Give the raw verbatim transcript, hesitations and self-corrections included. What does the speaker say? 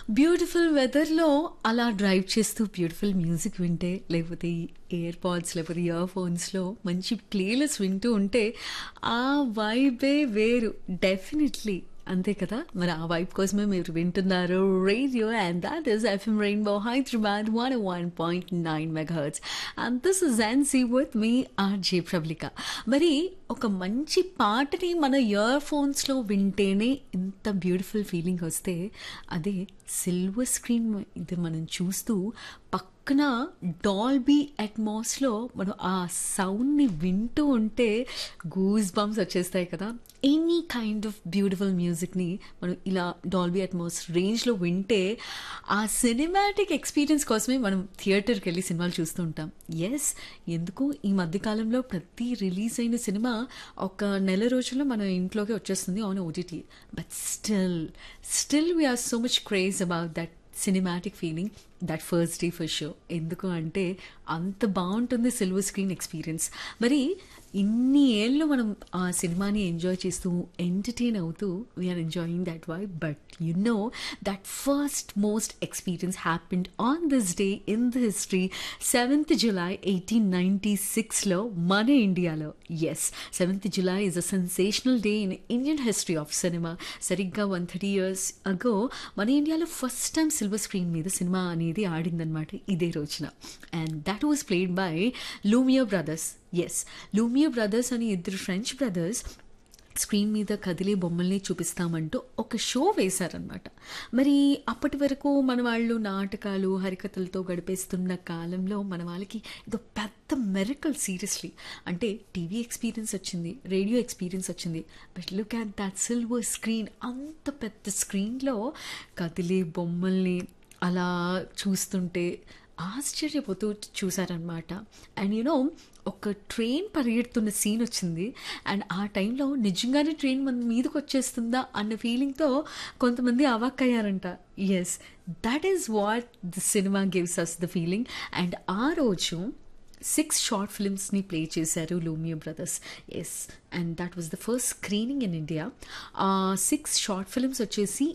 Beautiful వెదర్‌లో అలా drive చేస్తూ beautiful music వింటే, లేకపోతే ఈ ఎయిర్ పాడ్స్ లేకపోతే ఇయర్ ఫోన్స్‌లో మంచి ప్లేలిస్ట్ వింటూ ఉంటే, ఆ వైబే వేరు. డెఫినిట్లీ. అంతే కదా! మరి ఆ వైబ్ కోసమే మీరు వింటున్నారు radio and that is FM rainbow Hyderabad one oh one point nine megahertz. And this is Jhansi with me RJ Pravalika. మరి ఒక మంచి పాటని మన ఇయర్ ఫోన్స్‌లో వింటేనే ఇంత బ్యూటిఫుల్ ఫీలింగ్ వస్తే, అదే సిల్వర్ స్క్రీన్ ఇది మనం చూస్తూ పక్కన డాల్బీ అట్మాస్‌లో మనం ఆ సౌండ్‌ని వింటూ ఉంటే గూస్ బంప్స్ వచ్చేస్తాయి కదా! ఎనీ కైండ్ ఆఫ్ బ్యూటిఫుల్ మ్యూజిక్‌ని మనం ఇలా డాల్బీ అట్మాస్ రేంజ్‌లో వింటే, ఆ సినిమాటిక్ ఎక్స్‌పీరియన్స్ కోసమే మనం థియేటర్‌కి వెళ్ళి సినిమాలు చూస్తూ ఉంటాం. యెస్, ఎందుకు ఈ మధ్య కాలంలో ప్రతి రిలీజ్ అయిన సినిమా ఒక నెల రోజుల్లో మన ఇంట్లోకి వచ్చేస్తుంది on OTT. But still still we are so much craze about that cinematic feeling that first day for show. ఎందుకు అంటే అంత బాగుంటుంది సిల్వర్ స్క్రీన్ ఎక్స్పీరియన్స్. మరి ఇన్ని ఏళ్ళు మనం ఆ సినిమాని ఎంజాయ్ చేస్తూ ఎంటర్టైన్ అవుతూ we are enjoying that vibe. But you know that first most experience happened on this day in the history, seventh July eighteen ninety సిక్స్లో మన ఇండియాలో. Yes, seventh July is a sensational day in Indian history of cinema. సరిగ్గా one thirty years ago మన ఇండియాలో first time silver screen మీద cinema అనేది ఆడిందనమాట ఇదే రోజున. And that was played by Lumiere brothers. Yes, Lumiere brothers అని ఇద్దరు French brothers screen మీద కదిలే బొమ్మల్ని చూపిస్తామంటూ ఒక షో వేశారనమాట. మరి అప్పటి వరకు మన వాళ్ళు నాటకాలు హరికథలతో గడిపేస్తున్న కాలంలో మన వాళ్ళకి ఇదో పెద్ద మెరికల్. సీరియస్లీ, అంటే టీవీ ఎక్స్పీరియన్స్ వచ్చింది, రేడియో ఎక్స్పీరియన్స్ వచ్చింది, but look at that silver screen. అంత పెద్ద స్క్రీన్లో కదిలే బొమ్మల్ని అలా చూస్తుంటే ఆశ్చర్యపోతూ చూసారనమాట. అండ్ యూనో ఒక ట్రైన్ పరిగెడుతున్న సీన్ వచ్చింది. అండ్ ఆ టైంలో నిజంగానే ట్రైన్ మన మీదకి వచ్చేస్తుందా అన్న ఫీలింగ్తో కొంతమంది అవాక్కయ్యారంట. Yes, that is what the cinema gives us the feeling. And ఆ రోజు సిక్స్ షార్ట్ ఫిల్మ్స్ని ప్లే చేశారు Lumiere brothers. Yes, and that was the first screening in India. Six short films వచ్చేసి